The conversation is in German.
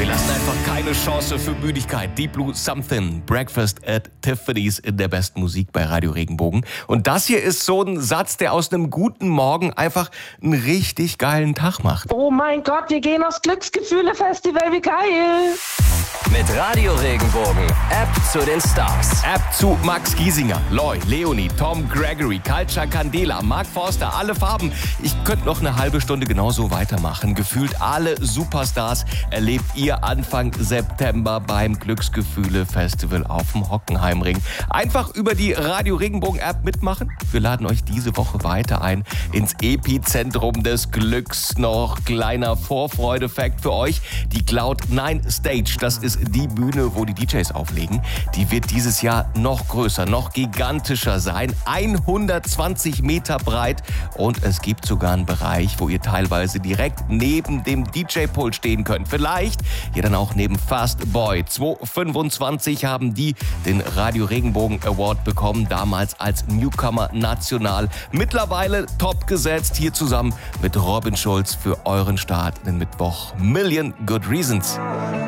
Wir lassen einfach keine Chance für Müdigkeit. Deep Blue Something, Breakfast at Tiffany's in der besten Musik bei Radio Regenbogen. Und das hier ist so ein Satz, der aus einem guten Morgen einfach einen richtig geilen Tag macht. Oh mein Gott, wir gehen aufs Glücksgefühle-Festival, wie geil! Mit Radio Regenbogen, App zu den Stars. App zu Max Giesinger, Loy, Leonie, Tom Gregory, Culture Candela, Mark Forster, alle Farben. Ich könnte noch eine halbe Stunde genauso weitermachen. Gefühlt alle Superstars erlebt ihr Anfang September beim Glücksgefühle-Festival auf dem Hockenheimring. Einfach über die Radio Regenbogen-App mitmachen. Wir laden euch diese Woche weiter ein ins Epizentrum des Glücks. Noch kleiner Vorfreude-Fact für euch. Die Cloud9 Stage, das ist die Bühne, wo die DJs auflegen. Die wird dieses Jahr noch größer, noch gigantischer sein. 120 Meter breit und es gibt sogar einen Bereich, wo ihr teilweise direkt neben dem DJ-Pult stehen könnt. Vielleicht ihr dann auch neben Fast Boy. 2025 haben die den Radio Regenbogen Award bekommen, damals als Newcomer national. Mittlerweile top gesetzt, hier zusammen mit Robin Schulz für euren Start in den Mittwoch. Million Good Reasons.